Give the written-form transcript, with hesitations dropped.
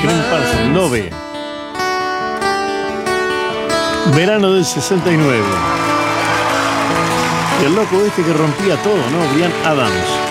Jim Parsons, Love. Verano del 69. Y el loco este que rompía todo, ¿no? Bryan Adams.